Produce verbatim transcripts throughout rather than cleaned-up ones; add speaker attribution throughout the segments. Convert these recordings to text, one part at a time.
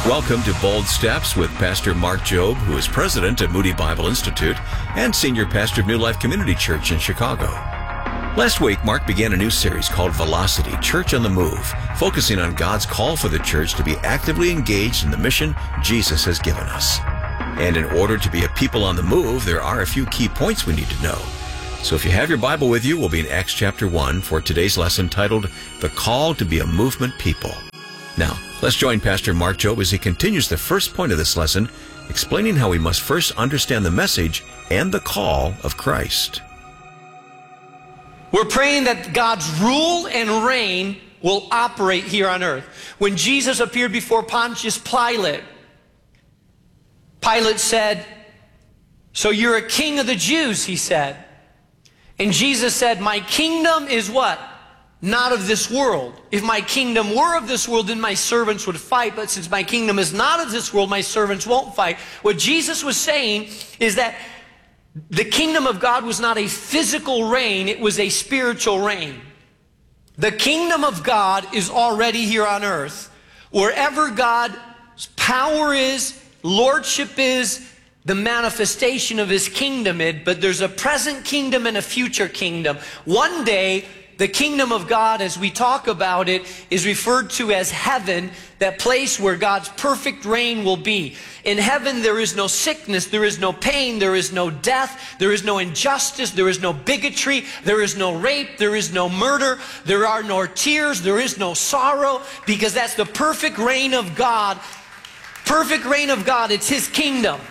Speaker 1: Welcome to Bold Steps with Pastor Mark Jobe, who is president of Moody Bible Institute and senior pastor of New Life Community Church in Chicago. Last week, Mark began a new series called Velocity, Church on the Move, focusing on God's call for the church to be actively engaged in the mission Jesus has given us. And in order to be a people on the move, there are a few key points we need to know. So if you have your Bible with you, we'll be in Acts chapter one for today's lesson titled, The Call to be a Movement People. Now, let's join Pastor Mark Jobe as he continues the first point of this lesson, explaining how we must first understand the message and the call of Christ.
Speaker 2: We're praying that God's rule and reign will operate here on earth. When Jesus appeared before Pontius Pilate, Pilate said, "So you're a king of the Jews," he said. And Jesus said, "My kingdom is what? Not of this world. If my kingdom were of this world, then my servants would fight. But since my kingdom is not of this world, my servants won't fight." What Jesus was saying is that the kingdom of God was not a physical reign, it was a spiritual reign. The kingdom of God is already here on earth. Wherever God's power is, lordship is, the manifestation of his kingdom is, but there's a present kingdom and a future kingdom. One day, the kingdom of God, as we talk about it, is referred to as heaven, that place where God's perfect reign will be. In heaven, there is no sickness, there is no pain, there is no death, there is no injustice, there is no bigotry, there is no rape, there is no murder, there are no tears, there is no sorrow, because that's the perfect reign of God. Perfect reign of God, it's his kingdom.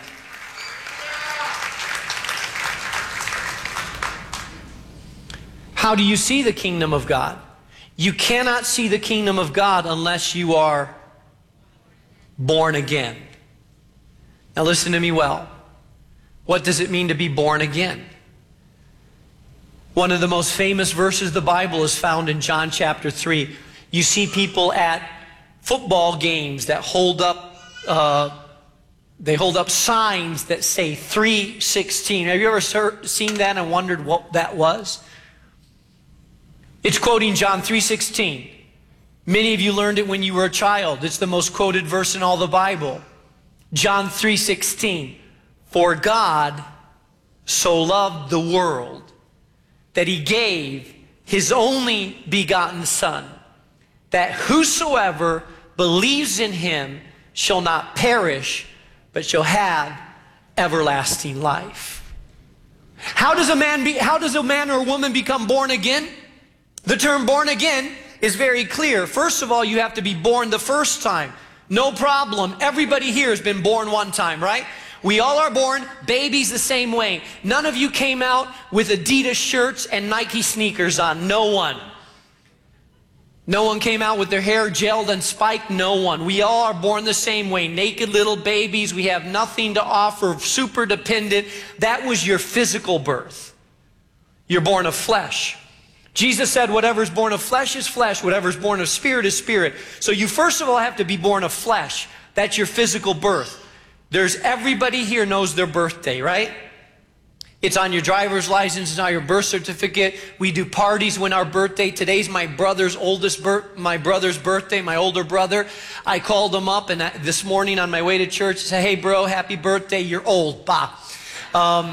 Speaker 2: How do you see the kingdom of God? You cannot see the kingdom of God unless you are born again. Now listen to me well. What does it mean to be born again? One of the most famous verses of the Bible is found in John chapter three. You see people at football games that hold up, uh, they hold up signs that say three sixteen. Have you ever seen that and wondered what that was? It's quoting John three sixteen. Many of you learned it when you were a child. It's the most quoted verse in all the Bible. John three sixteen. For God so loved the world that he gave his only begotten Son, that whosoever believes in him shall not perish, but shall have everlasting life. How does a man be, how does a man or a woman become born again? The term born again is very clear. First of all, you have to be born the first time. No problem. Everybody here has been born one time, right? We all are born babies the same way. None of you came out with Adidas shirts and Nike sneakers on. No one. No one came out with their hair gelled and spiked. No one. We all are born the same way. Naked little babies. We have nothing to offer. Super dependent. That was your physical birth. You're born of flesh. Jesus said, whatever's born of flesh is flesh, whatever's born of spirit is spirit. So you first of all have to be born of flesh. That's your physical birth. There's everybody here knows their birthday, right? It's on your driver's license, it's on your birth certificate. We do parties when our birthday. Today's my brother's oldest birth, my brother's birthday, my older brother. I called him up and I, this morning on my way to church, I said, "Hey bro, happy birthday, you're old, bah." Um,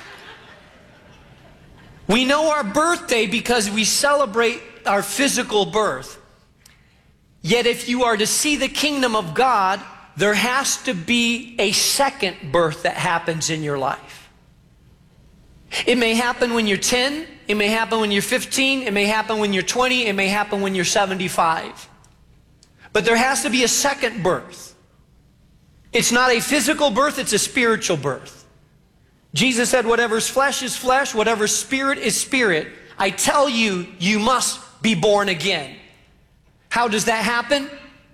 Speaker 2: We know our birthday because we celebrate our physical birth. Yet if you are to see the kingdom of God, there has to be a second birth that happens in your life. It may happen when you're ten, it may happen when you're fifteen, it may happen when you're twenty, it may happen when you're seventy-five. But there has to be a second birth. It's not a physical birth, it's a spiritual birth. Jesus said, whatever's flesh is flesh, whatever's spirit is spirit. I tell you, you must be born again. How does that happen?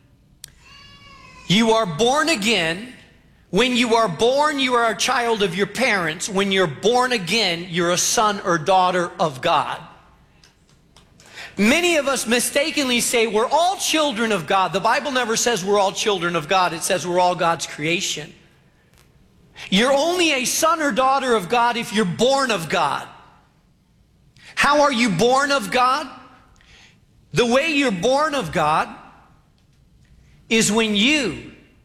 Speaker 2: You are born again. When you are born, you are a child of your parents. When you're born again, you're a son or daughter of God. Many of us mistakenly say we're all children of God. The Bible never says we're all children of God. It says we're all God's creation. You're only a son or daughter of God if you're born of God. How are you born of God? The way you're born of God is when you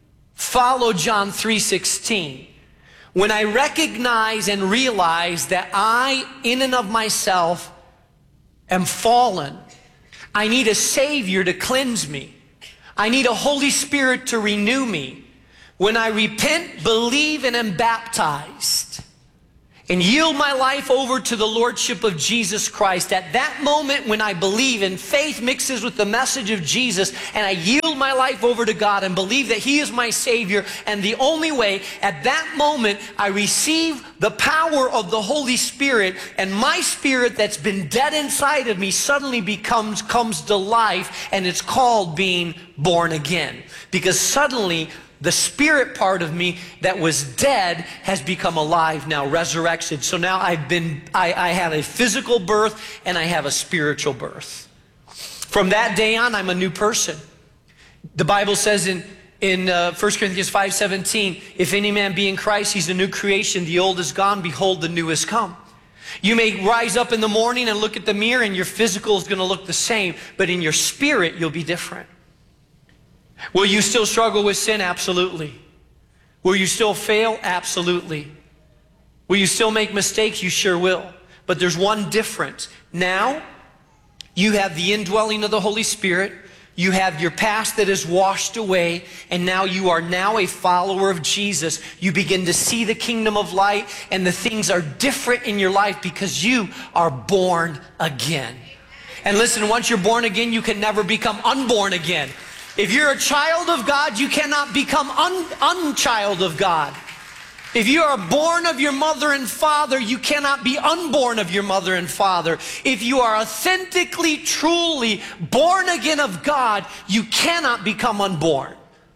Speaker 2: follow John three sixteen. When I recognize and realize that I, in and of myself, am fallen, I need a Savior to cleanse me. I need a Holy Spirit to renew me. When I repent, believe, and am baptized, and yield my life over to the Lordship of Jesus Christ, at that moment when I believe and faith mixes with the message of Jesus, and I yield my life over to God and believe that He is my Savior and the only way, at that moment I receive the power of the Holy Spirit, and my spirit that's been dead inside of me suddenly becomes comes to life, and it's called being born again. Because suddenly the spirit part of me that was dead has become alive now, resurrected. So now I've been, I, I have a physical birth and I have a spiritual birth. From that day on, I'm a new person. The Bible says in, in uh, First Corinthians five seventeen, if any man be in Christ, he's a new creation. The old is gone, behold, the new has come. You may rise up in the morning and look at the mirror and your physical is going to look the same, but in your spirit, you'll be different. Will you still struggle with sin? Absolutely. Will you still fail? Absolutely. Will you still make mistakes? You sure will. But there's one difference. Now, you have the indwelling of the Holy Spirit. You have your past that is washed away, and now you are now a follower of Jesus. You begin to see the kingdom of light, and the things are different in your life because you are born again. And listen, once you're born again, you can never become unborn again. If you're a child of God, you cannot become un unchild of God. If you are born of your mother and father, you cannot be unborn of your mother and father. If you are authentically, truly born again of God, you cannot become unborn.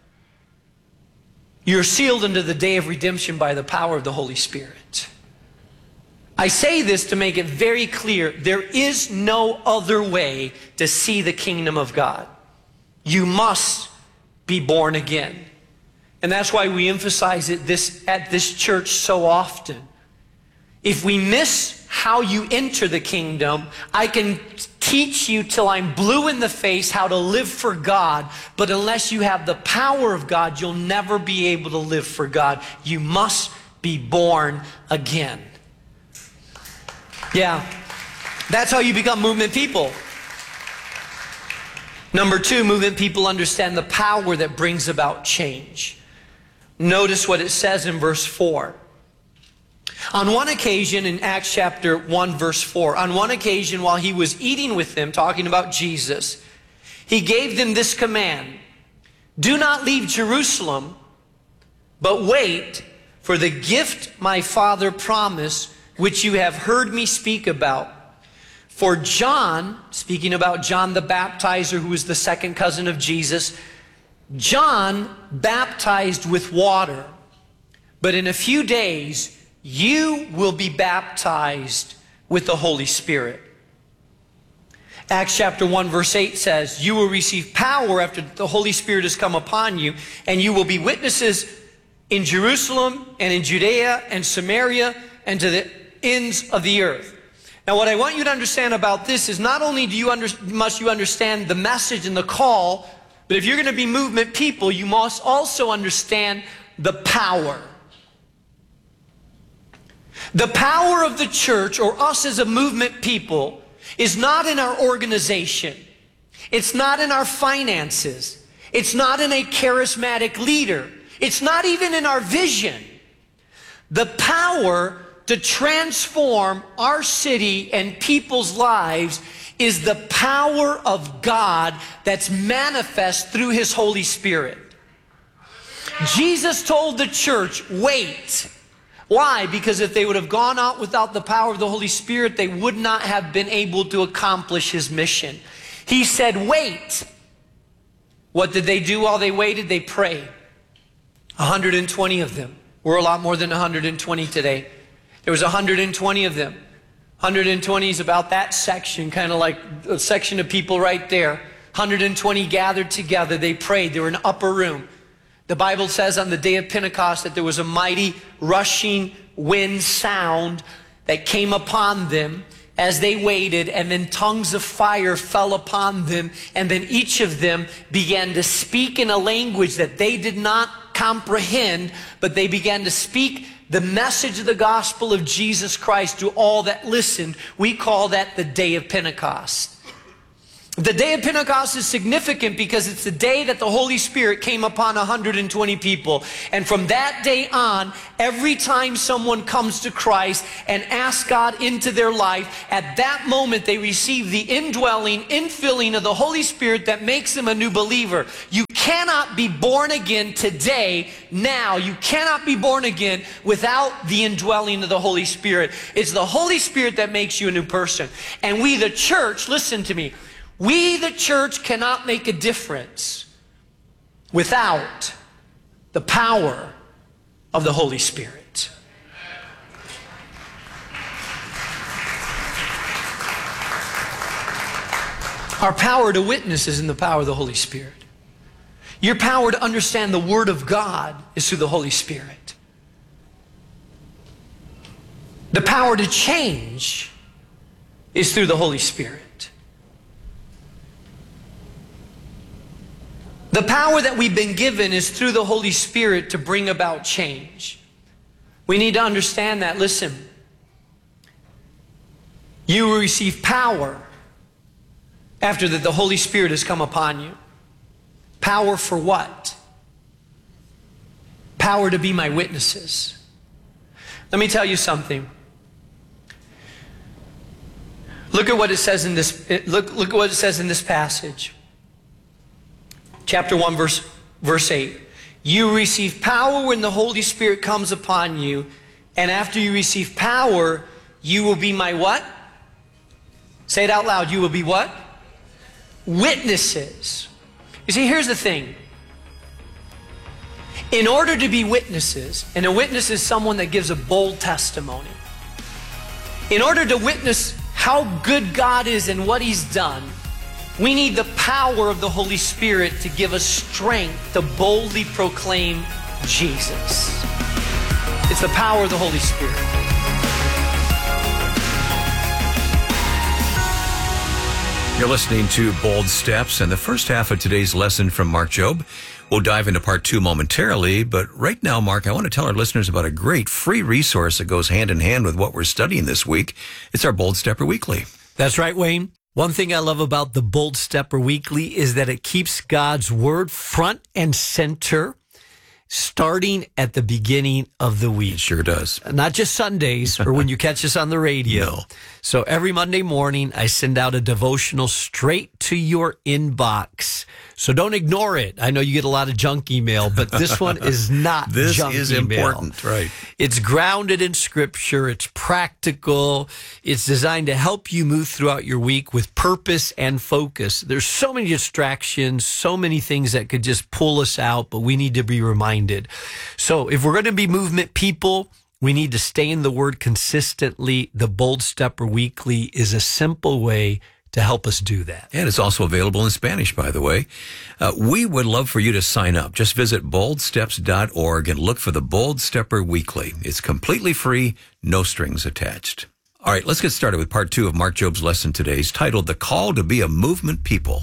Speaker 2: You're sealed into the day of redemption by the power of the Holy Spirit. I say this to make it very clear, there is no other way to see the kingdom of God. You must be born again. And that's why we emphasize it this, at this church so often. If we miss how you enter the kingdom, I can teach you till I'm blue in the face how to live for God, but unless you have the power of God, you'll never be able to live for God. You must be born again. Yeah, that's how you become movement people. Number two, movement people understand the power that brings about change. Notice what it says in verse four. On one occasion in Acts chapter one verse four, on one occasion while he was eating with them, talking about Jesus, he gave them this command: do not leave Jerusalem, but wait for the gift my Father promised, which you have heard me speak about. For John, speaking about John the Baptizer, who was the second cousin of Jesus, John baptized with water, but in a few days you will be baptized with the Holy Spirit. Acts chapter one verse eight says, you will receive power after the Holy Spirit has come upon you, and you will be witnesses in Jerusalem and in Judea and Samaria and to the ends of the earth. Now, what I want you to understand about this is not only do you under, must you understand the message and the call, but if you're going to be movement people, you must also understand the power. The power of the church, or us as a movement people, is not in our organization. It's not in our finances. It's not in a charismatic leader. It's not even in our vision. The power to transform our city and people's lives is the power of God that's manifest through His Holy Spirit. Jesus told the church, wait. Why? Because if they would have gone out without the power of the Holy Spirit, they would not have been able to accomplish His mission. He said, wait. What did they do while they waited? They prayed. one hundred twenty of them. We're a lot more than one hundred twenty today. There was one hundred twenty of them. one hundred twenty is about that section, kind of like a section of people right there. one hundred twenty gathered together. They prayed. They were in an upper room. The Bible says on the day of Pentecost that there was a mighty rushing wind sound that came upon them as they waited, and then tongues of fire fell upon them, and then each of them began to speak in a language that they did not comprehend, but they began to speak the message of the gospel of Jesus Christ to all that listened. We call that the day of Pentecost. The day of Pentecost is significant because it's the day that the Holy Spirit came upon one hundred twenty people. And from that day on, every time someone comes to Christ and asks God into their life, at that moment they receive the indwelling, infilling of the Holy Spirit that makes them a new believer. You cannot be born again today, now. You cannot be born again without the indwelling of the Holy Spirit. It's the Holy Spirit that makes you a new person. And we, the church, listen to me, we, the church, cannot make a difference without the power of the Holy Spirit. Our power to witness is in the power of the Holy Spirit. Your power to understand the Word of God is through the Holy Spirit. The power to change is through the Holy Spirit. The power that we've been given is through the Holy Spirit to bring about change. We need to understand that. Listen, you will receive power after that the Holy Spirit has come upon you. Power for what? Power to be my witnesses. Let me tell you something. Look at what it says in this, look, look at what it says in this passage. Chapter one, verse, verse eight. You receive power when the Holy Spirit comes upon you, and after you receive power, you will be my what? Say it out loud. You will be what? Witnesses. You see, here's the thing. In order to be witnesses, and a witness is someone that gives a bold testimony. In order to witness how good God is and what He's done, we need the power of the Holy Spirit to give us strength to boldly proclaim Jesus. It's the power of the Holy Spirit.
Speaker 1: You're listening to Bold Steps, and the first half of today's lesson from Mark Jobe. We'll dive into part two momentarily, but right now, Mark, I want to tell our listeners about a great free resource that goes hand in hand with what we're studying this week. It's our Bold Stepper Weekly.
Speaker 2: That's right, Wayne. One thing I love about the Bold Stepper Weekly is that it keeps God's Word front and center, starting at the beginning of the week.
Speaker 1: It sure does.
Speaker 2: Not just Sundays or when you catch us on the radio.
Speaker 1: No.
Speaker 2: So every Monday morning, I send out a devotional straight to your inbox. So don't ignore it. I know you get a lot of junk email, but this one is not
Speaker 1: this
Speaker 2: junk
Speaker 1: is
Speaker 2: email.
Speaker 1: Important, right?
Speaker 2: It's grounded in Scripture. It's practical. It's designed to help you move throughout your week with purpose and focus. There's so many distractions, so many things that could just pull us out, but we need to be reminded. So if we're going to be movement people, we need to stay in the Word consistently. The Bold Stepper Weekly is a simple way to help us do that.
Speaker 1: And it's also available in Spanish, by the way. Uh, we would love for you to sign up. Just visit bold steps dot org and look for the Bold Stepper Weekly. It's completely free, no strings attached. All right, let's get started with part two of Mark Jobe's lesson today. It's titled, The Call to Be a Movement People.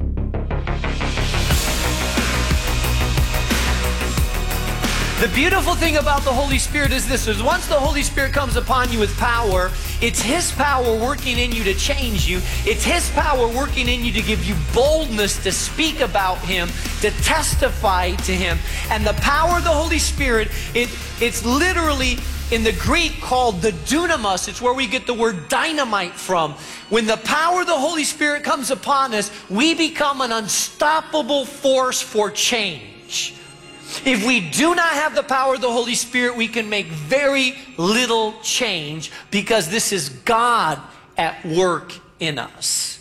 Speaker 2: The beautiful thing about the Holy Spirit is this, is once the Holy Spirit comes upon you with power, it's His power working in you to change you. It's His power working in you to give you boldness to speak about Him, to testify to Him. And the power of the Holy Spirit, it, it's literally in the Greek called the dunamis. It's where we get the word dynamite from. When the power of the Holy Spirit comes upon us, we become an unstoppable force for change. If we do not have the power of the Holy Spirit, we can make very little change because this is God at work in us.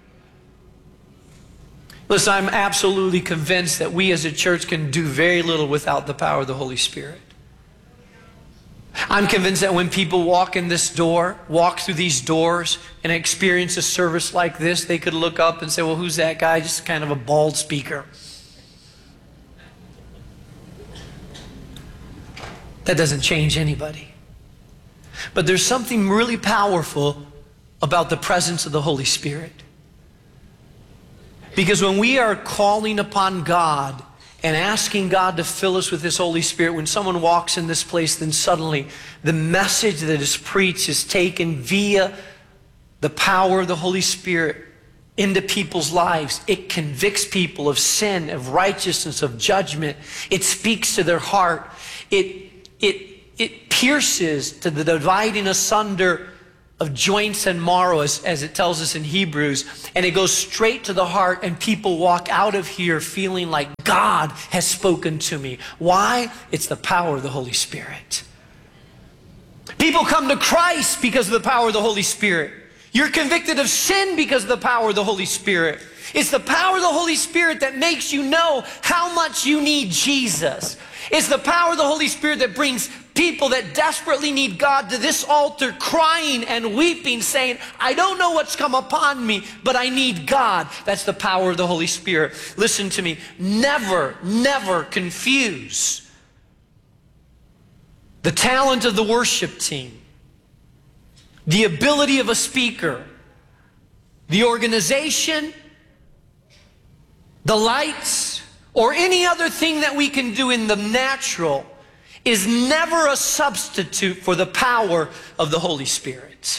Speaker 2: Listen, I'm absolutely convinced that we as a church can do very little without the power of the Holy Spirit. I'm convinced that when people walk in this door, walk through these doors, and experience a service like this, they could look up and say, well, who's that guy? Just kind of a bald speaker. That doesn't change anybody. But there's something really powerful about the presence of the Holy Spirit. Because when we are calling upon God and asking God to fill us with His Holy Spirit. When someone walks in this place, then suddenly the message that is preached is taken via the power of the Holy Spirit into people's lives. It convicts people of sin, of righteousness, of judgment. It speaks to their heart. It, it, it pierces to the dividing asunder of joints and marrow, as, as it tells us in Hebrews, and it goes straight to the heart, and people walk out of here feeling like God has spoken to me. Why? It's the power of the Holy Spirit. People come to Christ because of the power of the Holy Spirit. You're convicted of sin because of the power of the Holy Spirit. It's the power of the Holy Spirit that makes you know how much you need Jesus. It's the power of the Holy Spirit that brings people that desperately need God to this altar, crying and weeping, saying, I don't know what's come upon me, but I need God. That's the power of the Holy Spirit. Listen to me. Never, never confuse the talent of the worship team, the ability of a speaker, the organization, the lights, or any other thing that we can do in the natural is never a substitute for the power of the Holy Spirit.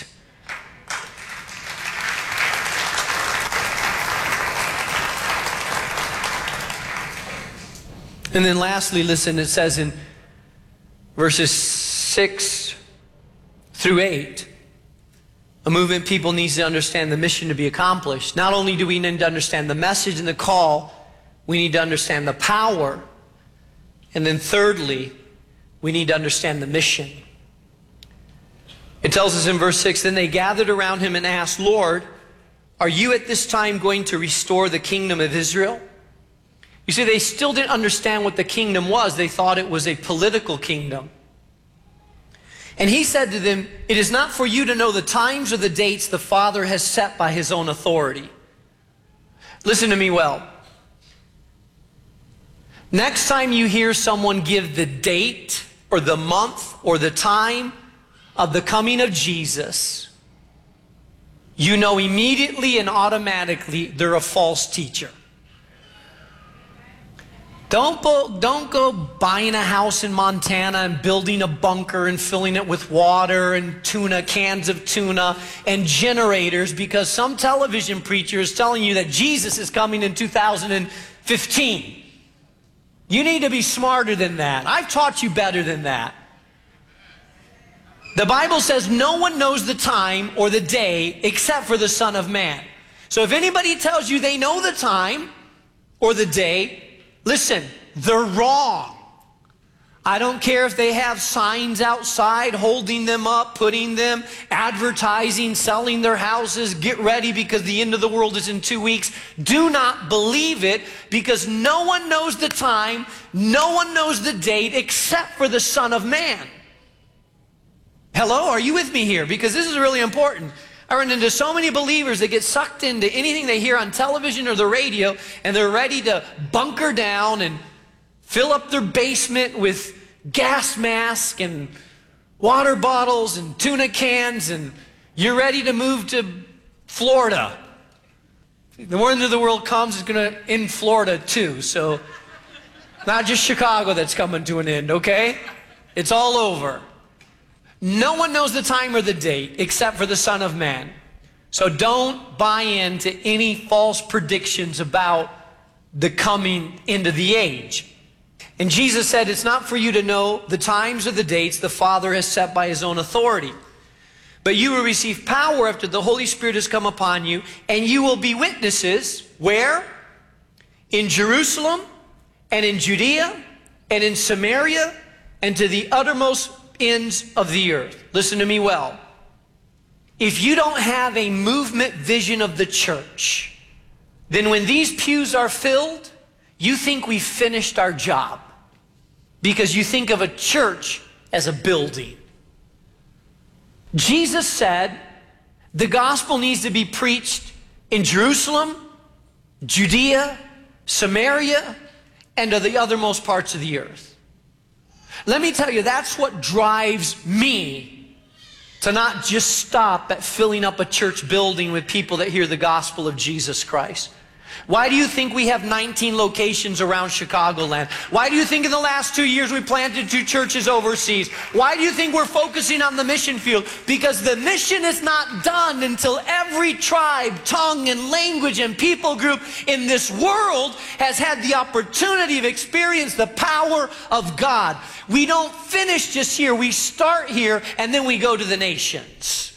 Speaker 2: And then lastly, listen, it says in verses six through eight, a movement people needs to understand the mission to be accomplished. Not only do we need to understand the message and the call, we need to understand the power. And then thirdly, we need to understand the mission. It tells us in verse six, then they gathered around him and asked, Lord, are you at this time going to restore the kingdom of Israel? You see, they still didn't understand what the kingdom was. They thought it was a political kingdom. And he said to them, it is not for you to know the times or the dates the Father has set by His own authority. Listen to me well. Next time you hear someone give the date or the month or the time of the coming of Jesus, you know immediately and automatically they're a false teacher. Don't go, don't go buying a house in Montana and building a bunker and filling it with water and tuna, cans of tuna and generators because some television preacher is telling you that Jesus is coming in two thousand fifteen. You need to be smarter than that. I've taught you better than that. The Bible says no one knows the time or the day except for the Son of Man. So if anybody tells you they know the time or the day, listen, they're wrong. I don't care if they have signs outside holding them up, putting them, advertising, selling their houses, get ready because the end of the world is in two weeks. Do not believe it because no one knows the time, no one knows the date except for the Son of Man. Hello, are you with me here? Because this is really important. I run into so many believers that get sucked into anything they hear on television or the radio, and they're ready to bunker down and fill up their basement with gas masks and water bottles and tuna cans, and you're ready to move to Florida. The end of the world comes, it's going to end Florida too, so not just Chicago that's coming to an end, okay? It's all over. No one knows the time or the date except for the Son of Man. So don't buy into any false predictions about the coming into the age. And Jesus said, it's not for you to know the times or the dates the Father has set by His own authority. But you will receive power after the Holy Spirit has come upon you, and you will be witnesses, where? In Jerusalem, and in Judea, and in Samaria, and to the uttermost ends of the earth. Listen to me well. If you don't have a movement vision of the church, then when these pews are filled, you think we've finished our job because you think of a church as a building. Jesus said the gospel needs to be preached in Jerusalem, Judea, Samaria, and to the othermost parts of the earth. Let me tell you, that's what drives me to not just stop at filling up a church building with people that hear the gospel of Jesus Christ. Why do you think we have nineteen locations around Chicagoland? Why do you think in the last two years we planted two churches overseas? Why do you think we're focusing on the mission field? Because the mission is not done until every tribe, tongue, and language and people group in this world has had the opportunity to experience the power of God. We don't finish just here. We start here and then we go to the nations.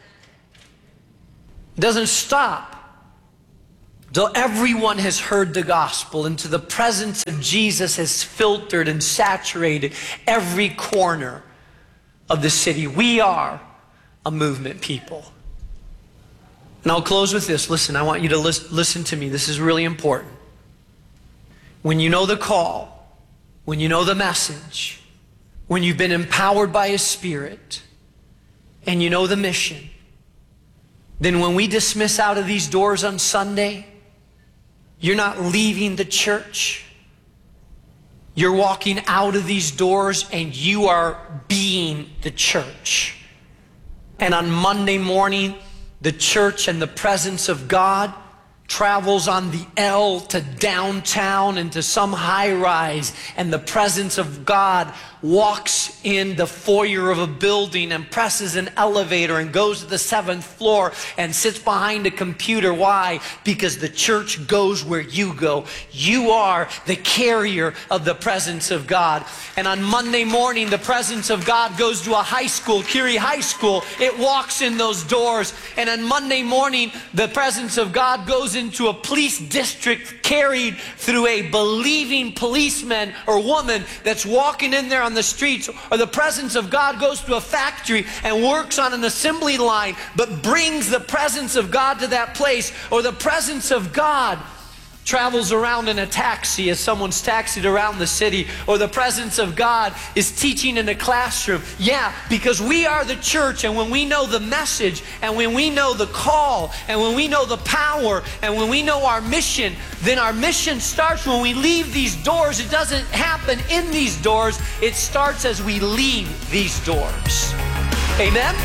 Speaker 2: It doesn't stop till everyone has heard the gospel, and to the presence of Jesus has filtered and saturated every corner of the city. We are a movement people. And I'll close with this. Listen, I want you to lis- listen to me. This is really important. When you know the call, when you know the message, when you've been empowered by His Spirit, and you know the mission, then when we dismiss out of these doors on Sunday, you're not leaving the church. You're walking out of these doors and you are being the church. And on Monday morning, the church and the presence of God travels on the L to downtown and to some high rise, and the presence of God walks in the foyer of a building and presses an elevator and goes to the seventh floor and sits behind a computer. Why? Because the church goes where you go. You are the carrier of the presence of God. And on Monday morning, the presence of God goes to a high school, Curie High School. It walks in those doors. And on Monday morning, the presence of God goes into a police district, carried through a believing policeman or woman that's walking in there on the streets. Or the presence of God goes to a factory and works on an assembly line, but brings the presence of God to that place. Or the presence of God travels around in a taxi as someone's taxied around the city. Or the presence of God is teaching in a classroom. Yeah, because we are the church, and when we know the message, and when we know the call, and when we know the power, and when we know our mission, then our mission starts when we leave these doors. It doesn't happen in these doors. It starts as we leave these doors. Amen?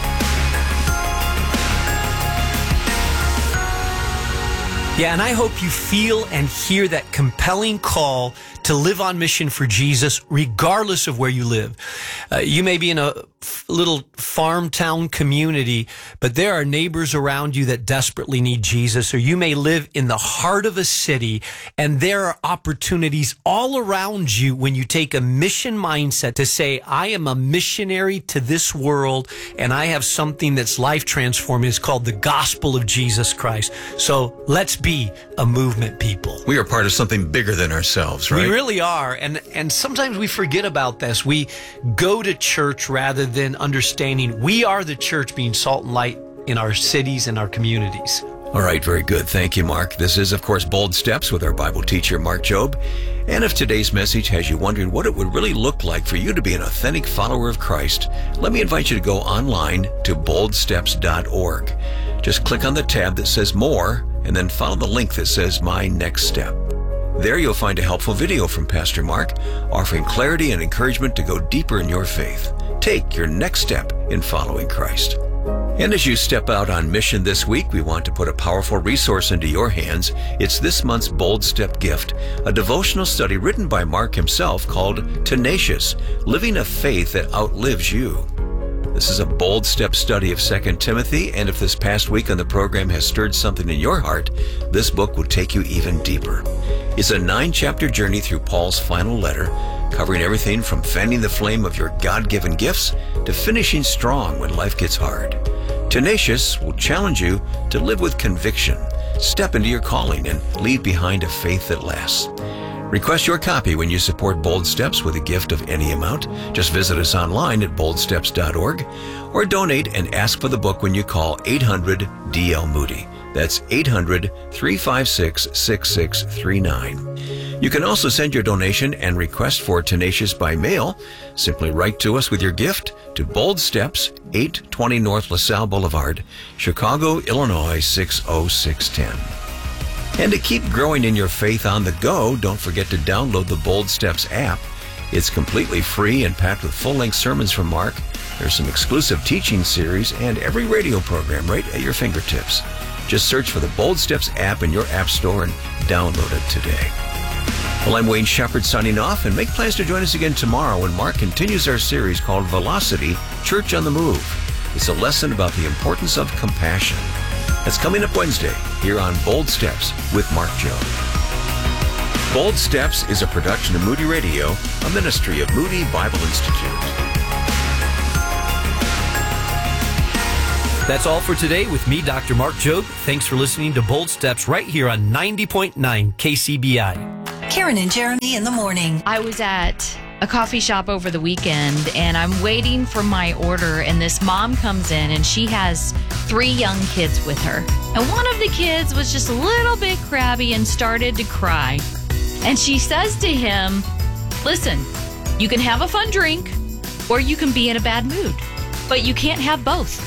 Speaker 2: Yeah, and I hope you feel and hear that compelling call to live on mission for Jesus, regardless of where you live. Uh, you may be in a f- little farm town community, but there are neighbors around you that desperately need Jesus. Or you may live in the heart of a city, and there are opportunities all around you when you take a mission mindset to say, I am a missionary to this world, and I have something that's life transforming. It's called the gospel of Jesus Christ. So let's be a movement people.
Speaker 1: We are part of something bigger than ourselves, right?
Speaker 2: We really are. And, and sometimes we forget about this. We go to church rather than understanding we are the church, being salt and light in our cities and our communities.
Speaker 1: All right, very good. Thank you, Mark. This is, of course, Bold Steps with our Bible teacher, Mark Jobe. And if today's message has you wondering what it would really look like for you to be an authentic follower of Christ, let me invite you to go online to bold steps dot org. Just click on the tab that says More, and then follow the link that says My Next Step. There you'll find a helpful video from Pastor Mark offering clarity and encouragement to go deeper in your faith. Take your next step in following Christ. And as you step out on mission this week, we want to put a powerful resource into your hands. It's this month's Bold Step gift, a devotional study written by Mark himself called Tenacious, Living a Faith That Outlives You. This is a bold step study of Second Timothy, and if this past week on the program has stirred something in your heart, this book will take you even deeper. It's a nine-chapter journey through Paul's final letter, covering everything from fanning the flame of your God-given gifts to finishing strong when life gets hard. Tenacious will challenge you to live with conviction, step into your calling, and leave behind a faith that lasts. Request your copy when you support Bold Steps with a gift of any amount. Just visit us online at bold steps dot org or donate and ask for the book when you call eight hundred D L Moody. That's eight hundred, three five six, six six three nine. You can also send your donation and request for Tenacious by mail. Simply write to us with your gift to Bold Steps, eight twenty North LaSalle Boulevard, Chicago, Illinois six oh six one oh. And to keep growing in your faith on the go, don't forget to download the Bold Steps app. It's completely free and packed with full-length sermons from Mark. There's some exclusive teaching series and every radio program right at your fingertips. Just search for the Bold Steps app in your app store and download it today. Well, I'm Wayne Shepherd signing off, and make plans to join us again tomorrow when Mark continues our series called Velocity, Church on the Move. It's a lesson about the importance of compassion. That's coming up Wednesday here on Bold Steps with Mark Jobe. Bold Steps is a production of Moody Radio, a ministry of Moody Bible Institute.
Speaker 3: That's all for today with me, Doctor Mark Jobe. Thanks for listening to Bold Steps right here on ninety point nine K C B I.
Speaker 4: Karen and Jeremy in the morning.
Speaker 5: I was at a coffee shop over the weekend, and I'm waiting for my order, and this mom comes in, and she has three young kids with her. And one of the kids was just a little bit crabby and started to cry. And she says to him, listen, you can have a fun drink, or you can be in a bad mood, but you can't have both.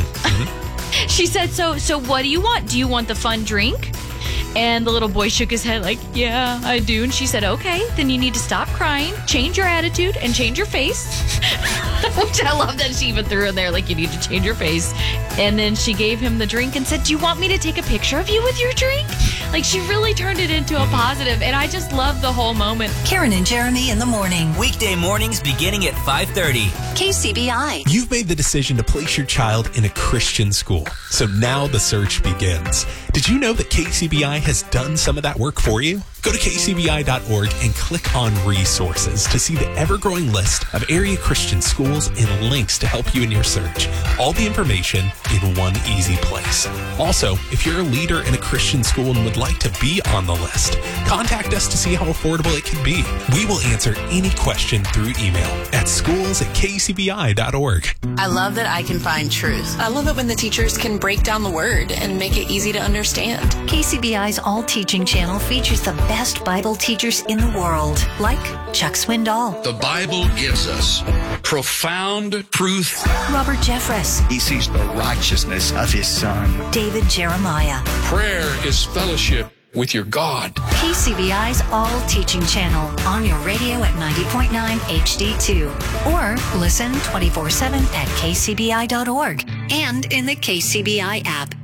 Speaker 5: Mm-hmm. She said, so, so what do you want? Do you want the fun drink? And the little boy shook his head like, yeah, I do. And she said, okay, then you need to stop crying, change your attitude, and change your face. Which I love that she even threw in there, like, you need to change your face. And then she gave him the drink and said, do you want me to take a picture of you with your drink? Like, she really turned it into a positive, and I just love the whole moment.
Speaker 4: Karen and Jeremy in the morning.
Speaker 6: Weekday mornings beginning at five thirty.
Speaker 4: K C B I.
Speaker 7: You've made the decision to place your child in a Christian school, so now the search begins. Did you know that K C B I has done some of that work for you? Go to K C B I dot org and click on resources to see the ever-growing list of area Christian schools and links to help you in your search. All the information in one easy place. Also, if you're a leader in a Christian school and would like to be on the list, contact us to see how affordable it can be. We will answer any question through email at schools at K C B I dot org.
Speaker 8: I love that I can find truth. I love it when the teachers can break down the word and make it easy to understand.
Speaker 4: K C B I's All Teaching channel features the best Bible teachers in the world, like Chuck Swindoll.
Speaker 9: The Bible gives us profound truth.
Speaker 4: Robert Jeffress.
Speaker 10: He sees the righteousness of his Son.
Speaker 4: David Jeremiah.
Speaker 9: Prayer is fellowship with your God.
Speaker 4: K C B I's All Teaching channel on your radio at ninety point nine H D two. Or listen twenty-four seven at K C B I dot org and in the K C B I app.